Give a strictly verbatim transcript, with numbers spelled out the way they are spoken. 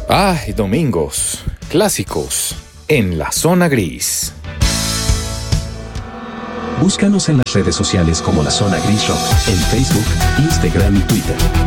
Ay, domingos clásicos en la zona gris. Búscanos en las redes sociales como La Zona Gris Rock, en Facebook, Instagram y Twitter.